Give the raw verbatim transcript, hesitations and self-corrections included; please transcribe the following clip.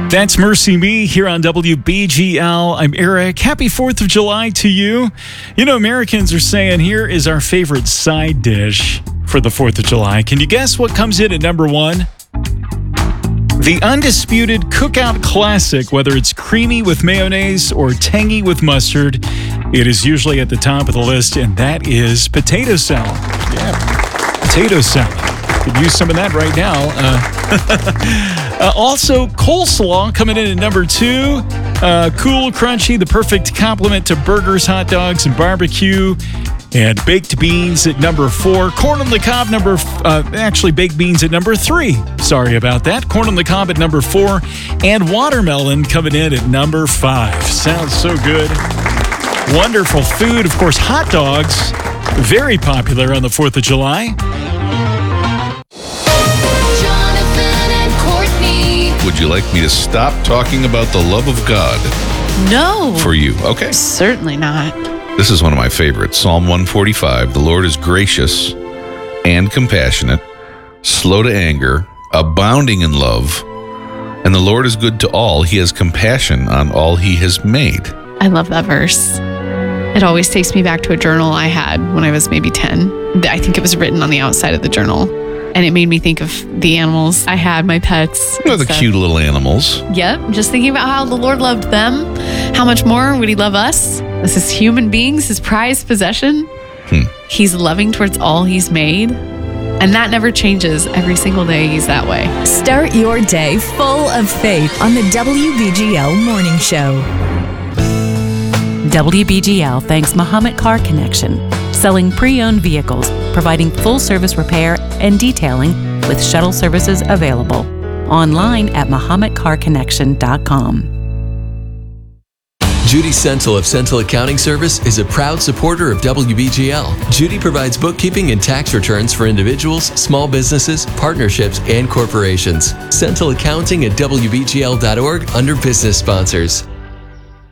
That's Mercy Me here on W B G L. I'm Eric. Happy fourth of July to you. You know, Americans are saying here is our favorite side dish for the fourth of July. Can you guess what comes in at number one? The undisputed cookout classic, whether it's creamy with mayonnaise or tangy with mustard, it is usually at the top of the list, and that is potato salad. Yeah, potato salad. Could use some of that right now. Uh, uh, also, coleslaw coming in at number two. Uh, cool, crunchy, the perfect complement to burgers, hot dogs, and barbecue. And baked beans at number four. Corn on the cob, number f- uh, actually baked beans at number three. Sorry about that. Corn on the cob at number four. And watermelon coming in at number five. Sounds so good. Wonderful food. Of course, hot dogs, very popular on the fourth of July. Would you like me to stop talking about the love of God? No. For you, okay. Certainly not. This is one of my favorites. Psalm one forty-five. The Lord is gracious and compassionate, slow to anger, abounding in love, and the Lord is good to all. He has compassion on all he has made. I love that verse. It always takes me back to a journal I had when I was maybe ten. I think it was written on the outside of the journal. And it made me think of the animals I had, my pets. Oh, the stuff. Cute little animals. Yep. Just thinking about how the Lord loved them. How much more would he love us as his human beings, his prized possession? Hmm. He's loving towards all he's made. And that never changes. Every single day he's that way. Start your day full of faith on the W B G L Morning Show. W B G L thanks Muhammad Car Connection, selling pre-owned vehicles, providing full-service repair and detailing with shuttle services available. Online at muhammad car connection dot com. Judy Sentil of Sentil Accounting Service is a proud supporter of W B G L. Judy provides bookkeeping and tax returns for individuals, small businesses, partnerships, and corporations. Sentil Accounting at W B G L dot org under business sponsors.